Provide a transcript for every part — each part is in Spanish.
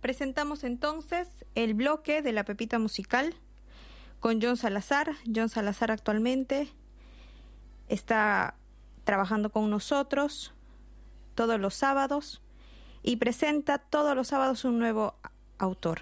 Presentamos entonces el bloque de la Pepita Musical con John Salazar. John Salazar actualmente está trabajando con nosotros todos los sábados y presenta todos los sábados un nuevo autor.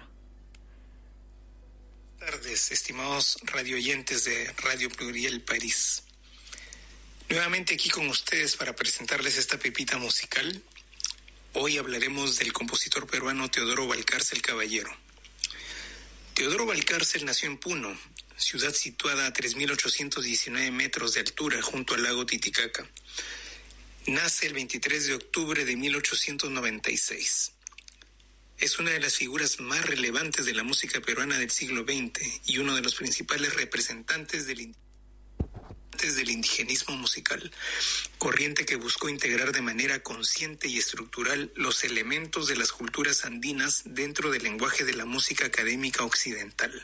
Buenas tardes, estimados radioyentes de Radio Pluriel París. Nuevamente aquí con ustedes para presentarles esta pepita musical. Hoy hablaremos del compositor peruano Teodoro Valcárcel Caballero. Teodoro Valcárcel nació en Puno, ciudad situada a 3.819 metros de altura junto al lago Titicaca. Nace el 23 de octubre de 1896. Es una de las figuras más relevantes de la música peruana del siglo XX y uno de los principales representantes del indigenismo musical, corriente que buscó integrar de manera consciente y estructural los elementos de las culturas andinas dentro del lenguaje de la música académica occidental.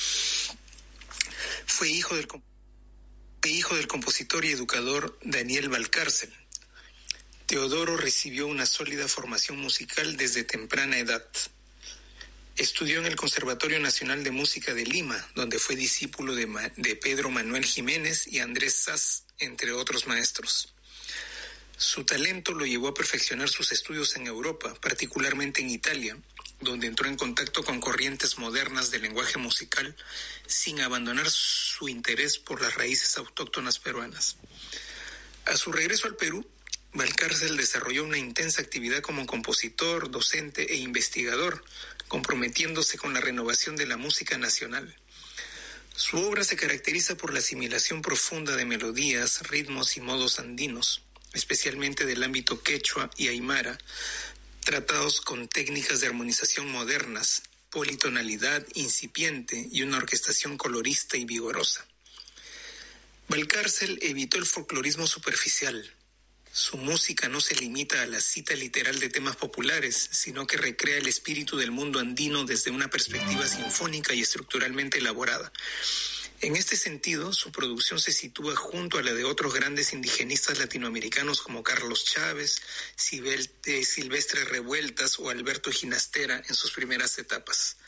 Fue hijo del compositor y educador Daniel Valcárcel. Teodoro recibió una sólida formación musical desde temprana edad. Estudió en el Conservatorio Nacional de Música de Lima, donde fue discípulo de Pedro Manuel Jiménez y Andrés Saz, entre otros maestros. Su talento lo llevó a perfeccionar sus estudios en Europa, particularmente en Italia, donde entró en contacto con corrientes modernas del lenguaje musical, sin abandonar su interés por las raíces autóctonas peruanas. A su regreso al Perú, Valcárcel desarrolló una intensa actividad como compositor, docente e investigador, comprometiéndose con la renovación de la música nacional. Su obra se caracteriza por la asimilación profunda de melodías, ritmos y modos andinos, especialmente del ámbito quechua y aymara, tratados con técnicas de armonización modernas, politonalidad incipiente y una orquestación colorista y vigorosa. Valcárcel evitó el folclorismo superficial. Su música no se limita a la cita literal de temas populares, sino que recrea el espíritu del mundo andino desde una perspectiva sinfónica y estructuralmente elaborada. En este sentido, su producción se sitúa junto a la de otros grandes indigenistas latinoamericanos como Carlos Chávez, Silvestre Revueltas o Alberto Ginastera en sus primeras etapas.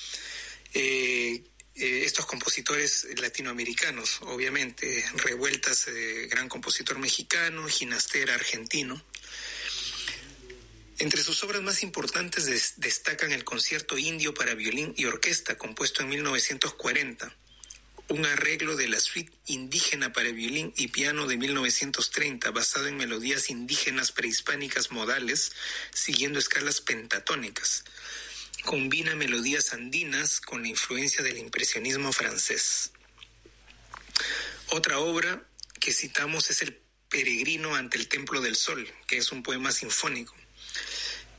Estos compositores latinoamericanos, obviamente, Revueltas, gran compositor mexicano, Ginastera, argentino. Entre sus obras más importantes destacan el Concierto Indio para violín y orquesta, compuesto en 1940, un arreglo de la suite indígena para violín y piano de 1930, basado en melodías indígenas prehispánicas modales, siguiendo escalas pentatónicas. Combina melodías andinas con la influencia del impresionismo francés. Otra obra que citamos es El Peregrino ante el Templo del Sol, que es un poema sinfónico.